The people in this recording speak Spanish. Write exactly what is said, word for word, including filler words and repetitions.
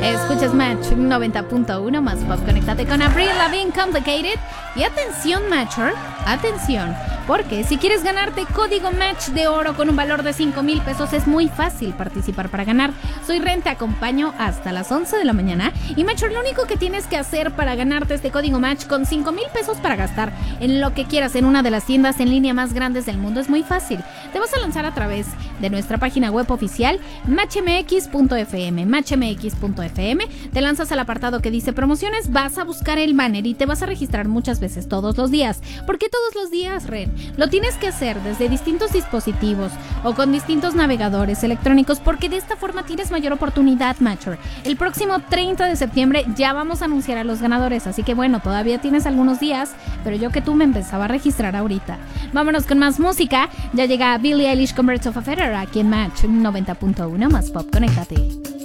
Escuchas Match noventa punto uno más pop. Conéctate con Avril Lavigne, Complicated. Y atención, Matcher, atención, porque si quieres ganarte código Match de oro con un valor de cinco mil pesos, es muy fácil participar para ganar. Soy Ren, te acompaño hasta las once de la mañana. Y Matcher, lo único que tienes que hacer para ganarte este código Match con cinco mil pesos para gastar en lo que quieras en una de las tiendas en línea más grandes del mundo es muy fácil. Te vas a lanzar a través de nuestra página web oficial match m x punto f m, match m x punto f m. Te lanzas al apartado que dice promociones, vas a buscar el banner y te vas a registrar muchas veces todos los días. ¿Por qué todos los días, Ren? Lo tienes que hacer desde distintos dispositivos o con distintos navegadores electrónicos, porque de esta forma tienes mayor oportunidad, Matcher. El próximo treinta de septiembre ya vamos a anunciar a los ganadores, así que bueno, todavía tienes algunos días, pero yo que tú me empezaba a registrar ahorita. Vámonos con más música. Ya llega Billie Eilish con Birds of a Feather aquí en Match noventa punto uno más pop. Conéctate.